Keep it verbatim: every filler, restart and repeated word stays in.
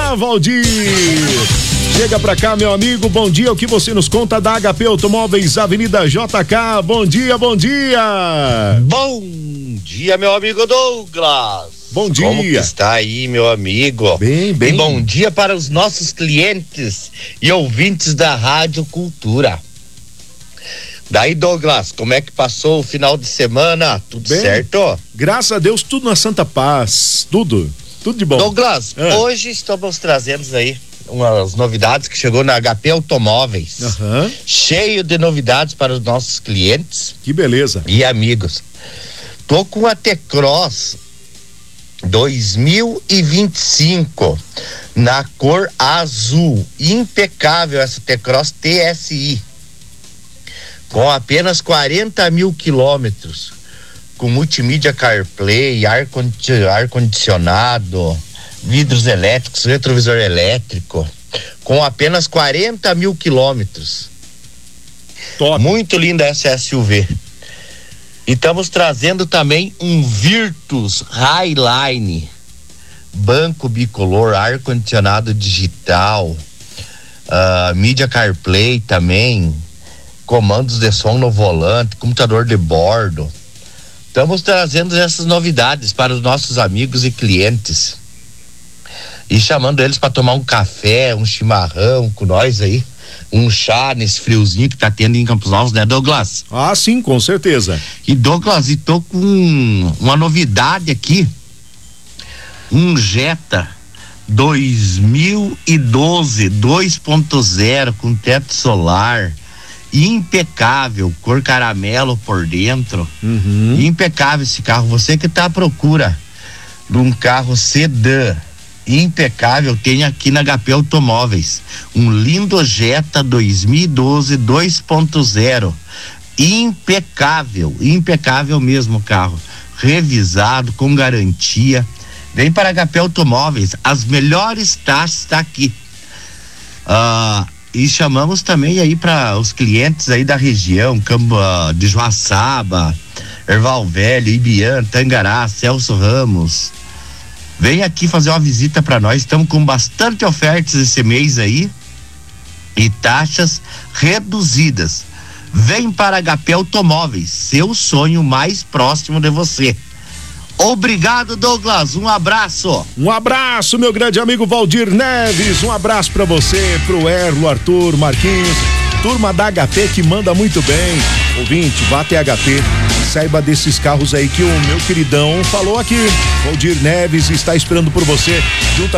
Olá, Valdir! Chega pra cá, meu amigo, bom dia, o que você nos conta da H P Automóveis, Avenida J K, bom dia, bom dia! Bom dia, meu amigo Douglas! Bom dia! Como que está aí, meu amigo? Bem, bem. E bom dia para os nossos clientes e ouvintes da Rádio Cultura. Daí, Douglas, como é que passou o final de semana? Tudo bem, certo? Graças a Deus, tudo na santa paz, tudo, tudo de bom. Douglas, ah. hoje estamos trazendo aí umas novidades que chegou na H P Automóveis. Uhum. Cheio de novidades para os nossos clientes. Que beleza. E amigos. Tô com a T-Cross dois mil e vinte e cinco na cor azul. Impecável essa T-Cross T S I. Com apenas quarenta mil quilômetros. Com multimídia CarPlay, ar, ar condicionado, vidros elétricos, retrovisor elétrico, com apenas quarenta mil quilômetros. Top. Muito linda essa S U V. E estamos trazendo também um Virtus Highline, banco bicolor, ar condicionado digital, uh, mídia CarPlay também, comandos de som no volante, computador de bordo. Estamos trazendo essas novidades para os nossos amigos e clientes e chamando eles para tomar um café, um chimarrão com nós aí, um chá nesse friozinho que tá tendo em Campos Altos, né, Douglas? Ah, sim, com certeza. E Douglas, e tô com uma novidade aqui, um Jetta dois mil e doze dois ponto zero com teto solar, impecável, cor caramelo por dentro. Uhum. Impecável esse carro. Você que tá à procura de um carro sedã impecável, tem aqui na H P Automóveis um lindo Jetta dois mil e doze dois ponto zero, impecável, impecável mesmo o carro, revisado, com garantia. Vem para a H P Automóveis, as melhores taxas tá aqui. Ah, e chamamos também aí para os clientes aí da região, Camba, de Joaçaba, Erval Velho, Ibiã, Tangará, Celso Ramos. Vem aqui fazer uma visita para nós, estamos com bastante ofertas esse mês aí e taxas reduzidas. Vem para H P Automóveis, seu sonho mais próximo de você. Obrigado, Douglas, um abraço. Um abraço, meu grande amigo Valdir Neves, um abraço pra você, pro Erlo, Arthur, Marquinhos, turma da H P que manda muito bem. Ouvinte, vá até H P, saiba desses carros aí que o meu queridão falou aqui. Valdir Neves está esperando por você, junto